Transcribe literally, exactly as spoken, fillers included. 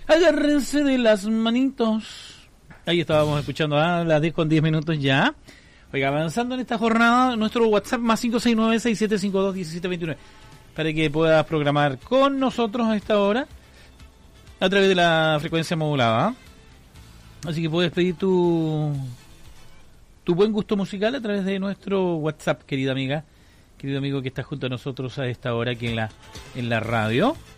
Agárrense de las manitos. Ahí estábamos escuchando a las diez con diez minutos ya. Oiga, avanzando en esta jornada, nuestro WhatsApp más cinco seis nueve, seis siete cinco dos, uno siete dos nueve para que puedas programar con nosotros a esta hora a través de la frecuencia modulada. Así que puedes pedir tu tu buen gusto musical a través de nuestro WhatsApp, querida amiga, querido amigo que está junto a nosotros a esta hora aquí en la en la radio.